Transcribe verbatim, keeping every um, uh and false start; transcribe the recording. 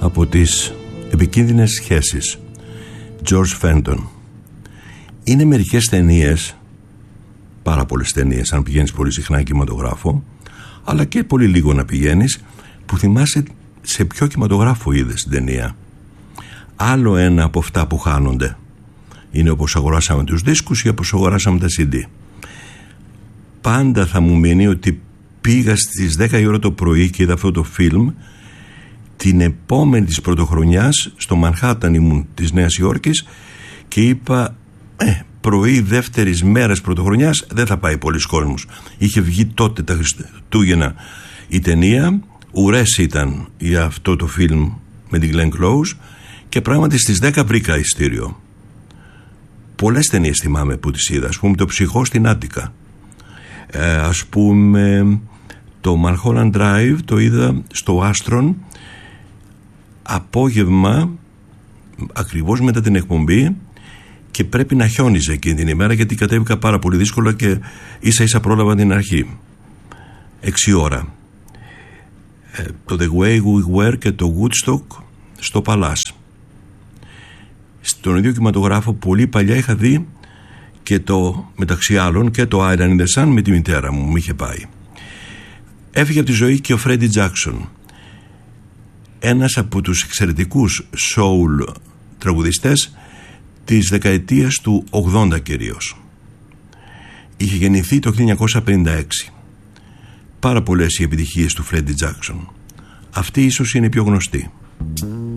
από τις επικίνδυνες σχέσεις, George Fenton. Είναι μερικές ταινίες, πάρα πολλές ταινίες αν πηγαίνεις πολύ συχνά κινηματογράφο, αλλά και πολύ λίγο να πηγαίνεις, που θυμάσαι σε ποιο κινηματογράφο είδες την ταινία. Άλλο ένα από αυτά που χάνονται είναι όπως αγοράσαμε τους δίσκους ή όπως αγοράσαμε τα σι ντι. Πάντα θα μου μείνει ότι πήγα στις δέκα η ώρα το πρωί και είδα αυτό το φιλμ την επόμενη της πρωτοχρονιάς στο Μανχάταν, ήμουν της Νέας Υόρκης, και είπα ε, πρωί δεύτερης μέρας πρωτοχρονιάς δεν θα πάει πολλοί κόσμος. Είχε βγει τότε τα Χριστούγεννα η ταινία, ουρές ήταν για αυτό το φιλμ με την Glenn Close, και πράγματι στις δέκα βρήκα ειστήριο. Πολλές ταινίες θυμάμαι που τις είδα, ας πούμε το Ψυχό στην Άττικα, ε, ας πούμε το Mulholland Drive το είδα στο Άστρον απόγευμα, ακριβώς μετά την εκπομπή, και πρέπει να χιόνιζε εκείνη την ημέρα γιατί κατέβηκα πάρα πολύ δύσκολα και ίσα ίσα πρόλαβα την αρχή, έξι ώρα. ε, το The Way We Were και το Woodstock στο Παλάς. Στον ίδιο κινηματογράφο πολύ παλιά είχα δει και το, μεταξύ άλλων, και το Island in the Sun με τη μητέρα μου, μου είχε πάει. Έφυγε από τη ζωή και ο Freddie Jackson, ένας από τους εξαιρετικούς soul τραγουδιστές της δεκαετίας του ογδόντα κυρίως. Είχε γεννηθεί το χίλια εννιακόσια πενήντα έξι. Πάρα πολλές οι επιτυχίες του Freddie Jackson. Αυτή ίσως είναι η πιο γνωστή.